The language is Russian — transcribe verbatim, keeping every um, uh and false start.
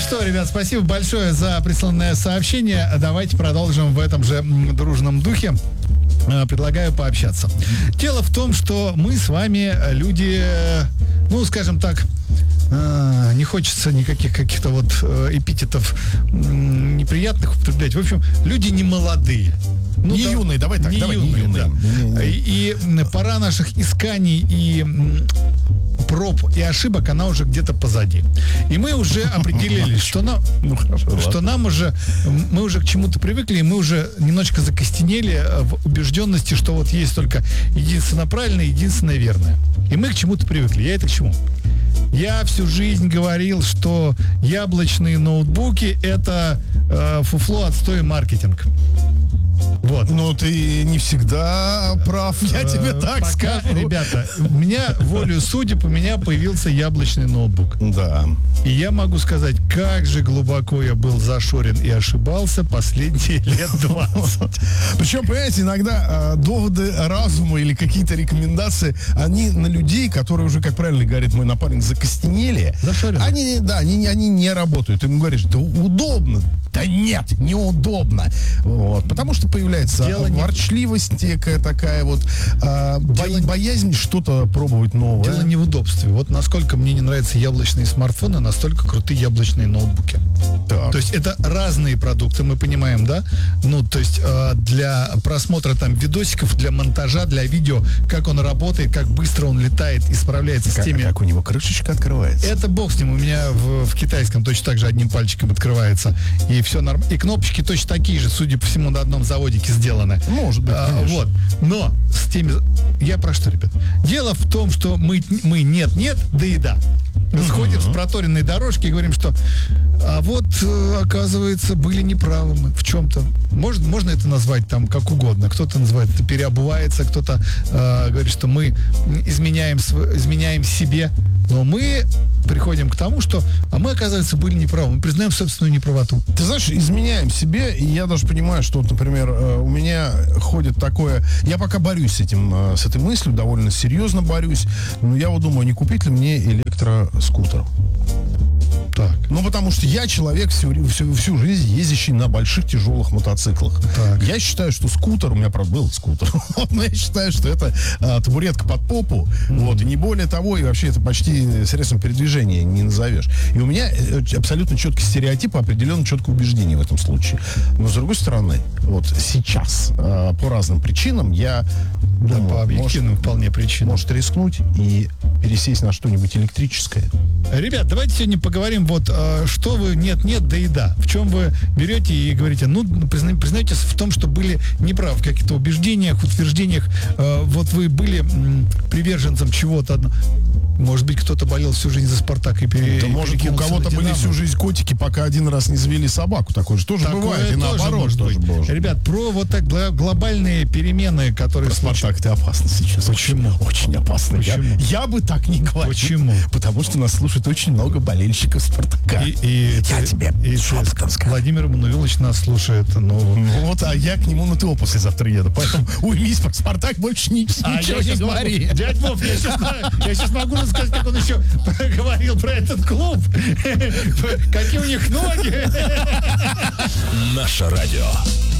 что, ребят, спасибо большое за присланное сообщение. Давайте продолжим в этом же дружном духе. Предлагаю пообщаться. Дело в том, что мы с вами люди, ну, скажем так, не хочется никаких каких-то вот эпитетов неприятных употреблять. В общем, люди не молодые. Ну, не да, юные, давай так, не давай, юные, не юные. Да. Не, не. И, и пора наших исканий и проб и ошибок, она уже где-то позади. И мы уже определились, что нам, что нам уже, мы уже к чему-то привыкли, и мы уже немножечко закостенели в убежденности, что вот есть только единственно правильное, единственное верное. И мы к чему-то привыкли. Я это к чему? Я всю жизнь говорил, что яблочные ноутбуки — это э, фуфло, отстой и маркетинг. Вот. Но ты не всегда прав, я тебе так Пока, скажу. Ребята, у меня, волею судеб, у меня появился яблочный ноутбук. Да. И я могу сказать, как же глубоко я был зашорен и ошибался последние лет двадцать. Причем, понимаете, иногда э, доводы разума или какие-то рекомендации, они на людей, которые уже, как правильно говорит мой напарник, закостенели, зашорены. Они, да, они, они не работают. Ты ему говоришь, да удобно. Да нет, неудобно. Вот, потому что появляется Дело ворчливость, некая такая вот э, Дело... боязнь что-то пробовать новое. Дело не в удобстве. Вот насколько мне не нравятся яблочные смартфоны, настолько крутые яблочные ноутбуки. Так. То есть это разные продукты, мы понимаем, да? Ну, то есть э, для просмотра там видосиков, для монтажа, для видео, как он работает, как быстро он летает и справляется как, с теми... Как у него крышечка открывается. Это бог с ним. У меня в, в китайском точно так же одним пальчиком открывается. И все нормально. И кнопочки точно такие же, судя по всему, на одном заводике сделаны. Может быть, а, вот. Но с теми... Я про что, ребят? Дело в том, что мы, мы нет-нет, да и да. Сходим uh-huh. с проторенной дорожки и говорим, что а вот, оказывается, были неправы мы в чем-то. Может, можно это назвать там как угодно. Кто-то называет это переобувается, кто-то э, говорит, что мы изменяем, изменяем себе. Но мы приходим к тому, что а мы, оказывается, были неправы. Мы признаем собственную неправоту. Ты знаешь, изменяем себе, и я даже понимаю, что, вот, например, у меня ходит такое... Я пока борюсь с этим, с этой мыслью, довольно серьезно борюсь, но я вот думаю, не купить ли мне электроскутер? Так. Ну, потому что я человек всю, всю, всю жизнь ездящий на больших тяжелых мотоциклах. Так. Я считаю, что скутер, у меня, правда, был скутер, но я считаю, что это а, табуретка под попу, mm-hmm. вот, и не более того, и вообще это почти средством передвижения не назовешь. И у меня абсолютно четкий стереотип, определенно четкое убеждение в этом случае. Но, с другой стороны, вот сейчас, а, по разным причинам, я да, думаю, по объективным может, вполне причинам. Может рискнуть и пересесть на что-нибудь электрическое. Ребят, давайте сегодня поговорим, вот, что вы нет-нет, да и да. В чем вы берете и говорите, ну, призна, признаетесь в том, что были неправы в каких-то убеждениях, утверждениях, вот вы были приверженцем чего-то. Может быть, кто-то болел всю жизнь за «Спартак» и пере... Да, может, у кого-то были всю жизнь котики, пока один раз не завели собаку. Такое же тоже Такое бывает, и наоборот тоже бывает. Ребят, про вот так глобальные перемены, которые... Про «Спартак» ты опасный сейчас. Почему? Очень опасный. Почему? Я, я бы так не говорил. Почему? Потому что нас слушает очень много болельщиков «Спартака». И, и я ты, тебе и шепотом скажу. Владимир Мануилович нас слушает. Ну, ну вот, а я к нему на ТО послезавтра еду. Поэтому уймись, про «Спартак» больше ни, а ничего не говори. Дядь Вов, я сейчас, я сейчас могу рассказать, как он еще говорил про этот клуб. Какие у них ноги. Наше радио.